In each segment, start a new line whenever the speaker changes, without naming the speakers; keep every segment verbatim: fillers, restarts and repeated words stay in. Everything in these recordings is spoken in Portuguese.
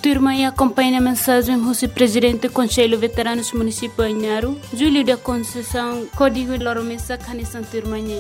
turma e acompanha a mensagem do presidente do Conselho Veteranos Município Ainaro, Júlio da Conceição, Código Loromesa, Canissan Turmanhê.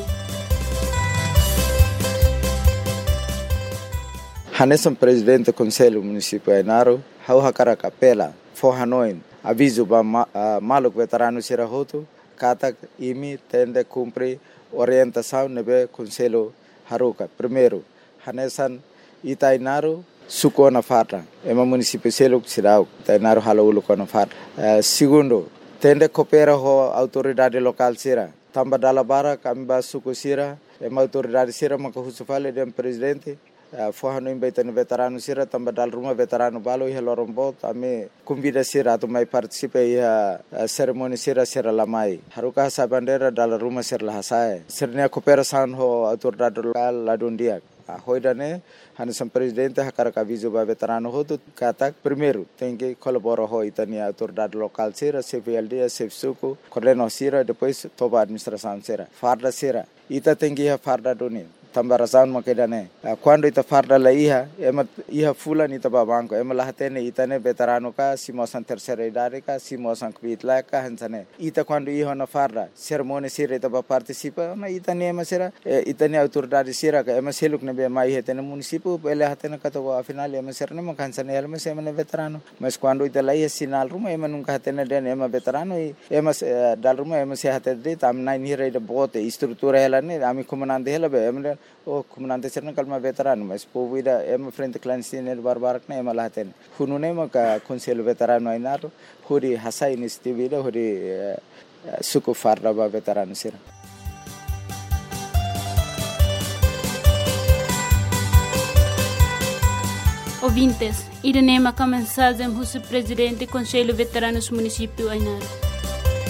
Hanesan presidente do Conselho Município Ainaro, hau hakara kapela, forhanoin, aviso ba ma, uh, maluk veterano sirahoto, kata imi tende cumpre orientação nebe Conselho Haruka. Primeiro, Hanesan Itainaro, suko na fata, ema município seluk sirau, Itainaro halaulu na fata. Uh, segundo, tende coopera ho autoridade local sira, tamba dalabara kami ba suko sira, ema autoridade sira makahusufale dem presidente. Uh, Forrano embaitando veterano sira também dal rumah veterano balo ia lorombo também convida sira tu mai participa ia uh, cerimônia sira sira lamai haruka sa bandera dal rumah sira lahasai sirnya cooperação ho autoridade local ladundia a hoidane Hanesan presidente hakara aviso ba veterano ho tu kata primeiro tem que colaborar ho itania autoridade local sira C V L D C V suco coordeno sira depois toba administração sira farda sira ita tem que farda doni tambarasan makedane quando ita farda la iha ema iha fulan ita babanko ema lahatene itane veterano ka simosan terceira idade ka simosan kvitla ka hansane ita quando iha na farda cerimônia sira ita ba participa ma itane ema sira itane autoridade sira ka ema seluk ne be mai hetene município ele hatene ka to afinal ema sira ne makansane ema sema ne veterano mas quando ita la iha sinal ruma ema nunca hatene den ema veterano ema dal ruma ema se hatede tam nai ni reida bote estrutura ela ne ami comandante ela be ema o comandante serna kalma veterano mas povida ema frente clandestino barbarak na ema laten hunune ma ka Conselho Veterano Ainaro huri hasa iniciativa huri suku farda ba veterano sira.
Ouvintes, irene ma ka mensagem do presidente do Conselho Veteranos Município Ainaro.